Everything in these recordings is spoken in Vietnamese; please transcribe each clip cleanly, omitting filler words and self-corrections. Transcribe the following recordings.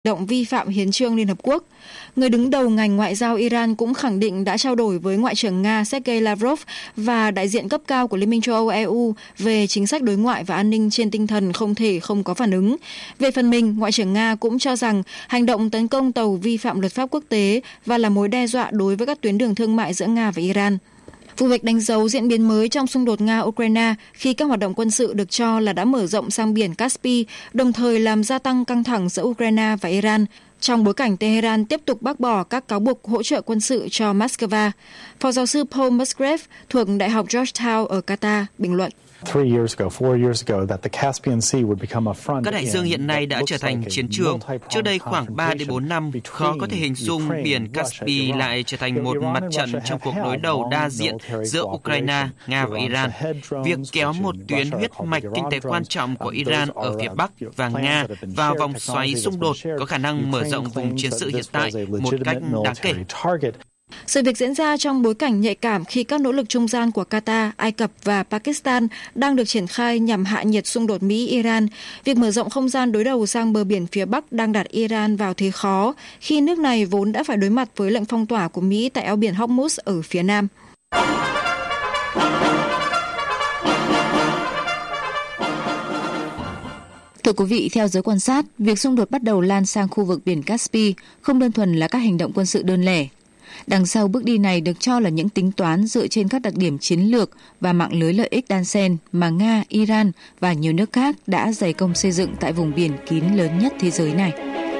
động vi phạm hiến chương Liên Hợp Quốc. Người đứng đầu ngành ngoại giao Iran cũng khẳng định đã trao đổi với Ngoại trưởng Nga Sergei Lavrov và đại diện cấp cao của Liên minh châu Âu EU về chính sách đối ngoại và an ninh trên tinh thần không thể không có phản ứng. Về phần mình, Ngoại trưởng Nga cũng cho rằng hành động tấn công tàu vi phạm luật pháp quốc tế và là mối đe dọa đối với các tuyến đường thương mại giữa Nga và Iran. Vụ việc đánh dấu diễn biến mới trong xung đột Nga-Ukraine khi các hoạt động quân sự được cho là đã mở rộng sang biển Caspi, đồng thời làm gia tăng căng thẳng giữa Ukraine và Iran, trong bối cảnh Tehran tiếp tục bác bỏ các cáo buộc hỗ trợ quân sự cho Moscow. Phó giáo sư Paul Musgrave thuộc Đại học Georgetown ở Qatar bình luận. Các đại dương hiện nay đã trở thành chiến trường. Trước đây khoảng 3 đến 4 năm, khó có thể hình dung biển Caspi lại trở thành một mặt trận trong cuộc đối đầu đa diện giữa Ukraine, Nga và Iran. Việc kéo một tuyến huyết mạch kinh tế quan trọng của Iran ở phía Bắc và Nga vào vòng xoáy xung đột có khả năng mở rộng vùng chiến sự hiện tại một cách đáng kể. Sự việc diễn ra trong bối cảnh nhạy cảm khi các nỗ lực trung gian của Qatar, Ai Cập và Pakistan đang được triển khai nhằm hạ nhiệt xung đột Mỹ-Iran. Việc mở rộng không gian đối đầu sang bờ biển phía Bắc đang đặt Iran vào thế khó khi nước này vốn đã phải đối mặt với lệnh phong tỏa của Mỹ tại eo biển Hormuz ở phía Nam. Thưa quý vị, theo giới quan sát, việc xung đột bắt đầu lan sang khu vực biển Caspi không đơn thuần là các hành động quân sự đơn lẻ. Đằng sau bước đi này được cho là những tính toán dựa trên các đặc điểm chiến lược và mạng lưới lợi ích đan xen mà Nga, Iran và nhiều nước khác đã dày công xây dựng tại vùng biển kín lớn nhất thế giới này.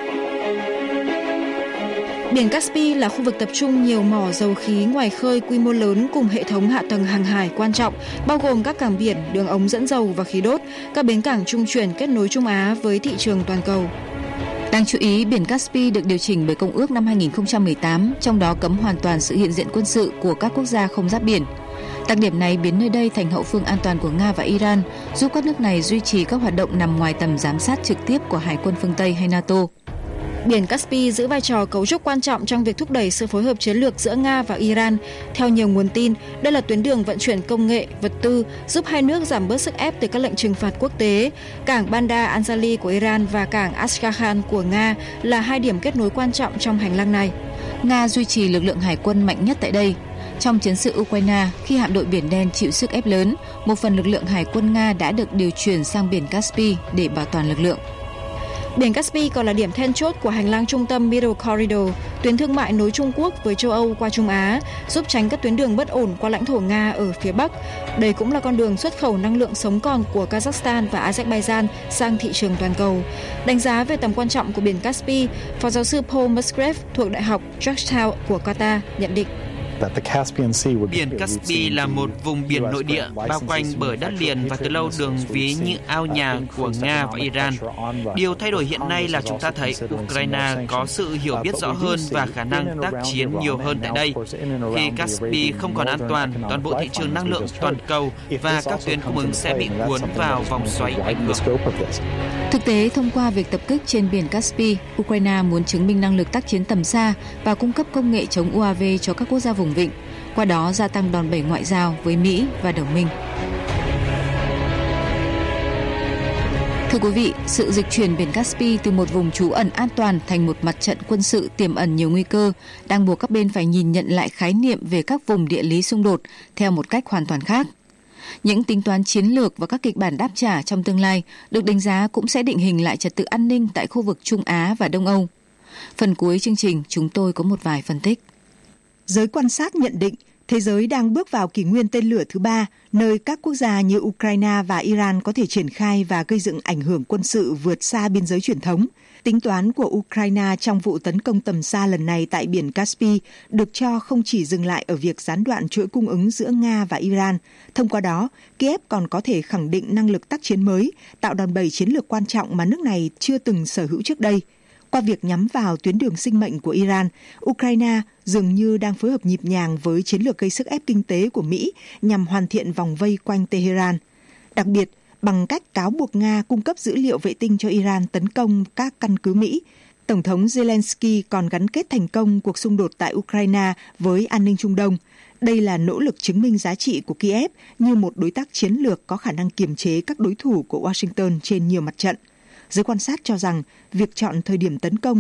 Biển Caspi là khu vực tập trung nhiều mỏ dầu khí ngoài khơi quy mô lớn cùng hệ thống hạ tầng hàng hải quan trọng, bao gồm các cảng biển, đường ống dẫn dầu và khí đốt, các bến cảng trung chuyển kết nối Trung Á với thị trường toàn cầu. Đáng chú ý, biển Caspi được điều chỉnh bởi Công ước năm 2018, trong đó cấm hoàn toàn sự hiện diện quân sự của các quốc gia không giáp biển. Đặc điểm này biến nơi đây thành hậu phương an toàn của Nga và Iran, giúp các nước này duy trì các hoạt động nằm ngoài tầm giám sát trực tiếp của Hải quân phương Tây hay NATO. Biển Caspi giữ vai trò cấu trúc quan trọng trong việc thúc đẩy sự phối hợp chiến lược giữa Nga và Iran. Theo nhiều nguồn tin, đây là tuyến đường vận chuyển công nghệ, vật tư, giúp hai nước giảm bớt sức ép từ các lệnh trừng phạt quốc tế. Cảng Bandar Anzali của Iran và cảng Astrakhan của Nga là hai điểm kết nối quan trọng trong hành lang này. Nga duy trì lực lượng hải quân mạnh nhất tại đây. Trong chiến sự Ukraine, khi hạm đội Biển Đen chịu sức ép lớn, một phần lực lượng hải quân Nga đã được điều chuyển sang biển Caspi để bảo toàn lực lượng. Biển Caspi còn là điểm then chốt của hành lang trung tâm Middle Corridor, tuyến thương mại nối Trung Quốc với châu Âu qua Trung Á, giúp tránh các tuyến đường bất ổn qua lãnh thổ Nga ở phía Bắc. Đây cũng là con đường xuất khẩu năng lượng sống còn của Kazakhstan và Azerbaijan sang thị trường toàn cầu. Đánh giá về tầm quan trọng của biển Caspi, Phó giáo sư Paul Musgrave thuộc Đại học Georgetown của Qatar nhận định. Biển Caspi là một vùng biển nội địa bao quanh bởi đất liền và từ lâu đường ví như ao nhà của Nga và Iran. Điều thay đổi hiện nay là chúng ta thấy Ukraine có sự hiểu biết rõ hơn và khả năng tác chiến nhiều hơn tại đây. Khi Caspi không còn an toàn, toàn bộ thị trường năng lượng toàn cầu và các tuyến cung ứng sẽ bị cuốn vào vòng xoáy ảnh hưởng. Thực tế, thông qua việc tập kích trên biển Caspi, Ukraine muốn chứng minh năng lực tác chiến tầm xa và cung cấp công nghệ chống UAV cho các quốc gia vùng vịnh, qua đó gia tăng đòn bẩy ngoại giao với Mỹ và đồng minh. Thưa quý vị, sự dịch chuyển biển Caspi từ một vùng trú ẩn an toàn thành một mặt trận quân sự tiềm ẩn nhiều nguy cơ đang buộc các bên phải nhìn nhận lại khái niệm về các vùng địa lý xung đột theo một cách hoàn toàn khác. Những tính toán chiến lược và các kịch bản đáp trả trong tương lai được đánh giá cũng sẽ định hình lại trật tự an ninh tại khu vực Trung Á và Đông Âu. Phần cuối chương trình, chúng tôi có một vài phân tích. Giới quan sát nhận định thế giới đang bước vào kỷ nguyên tên lửa thứ 3, nơi các quốc gia như Ukraine và Iran có thể triển khai và gây dựng ảnh hưởng quân sự vượt xa biên giới truyền thống. Tính toán của Ukraine trong vụ tấn công tầm xa lần này tại biển Caspi được cho không chỉ dừng lại ở việc gián đoạn chuỗi cung ứng giữa Nga và Iran. Thông qua đó, Kiev còn có thể khẳng định năng lực tác chiến mới, tạo đòn bẩy chiến lược quan trọng mà nước này chưa từng sở hữu trước đây. Qua việc nhắm vào tuyến đường sinh mệnh của Iran, Ukraine dường như đang phối hợp nhịp nhàng với chiến lược gây sức ép kinh tế của Mỹ nhằm hoàn thiện vòng vây quanh Tehran. Đặc biệt, bằng cách cáo buộc Nga cung cấp dữ liệu vệ tinh cho Iran tấn công các căn cứ Mỹ, Tổng thống Zelensky còn gắn kết thành công cuộc xung đột tại Ukraine với an ninh Trung Đông. Đây là nỗ lực chứng minh giá trị của Kiev như một đối tác chiến lược có khả năng kiềm chế các đối thủ của Washington trên nhiều mặt trận. Giới quan sát cho rằng việc chọn thời điểm tấn công